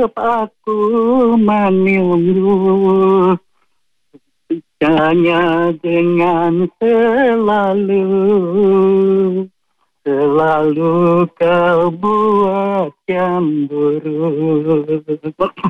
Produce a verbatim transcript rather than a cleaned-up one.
tetap aku menunggu, hanya dengan selalu, selalu kau buat cemburu.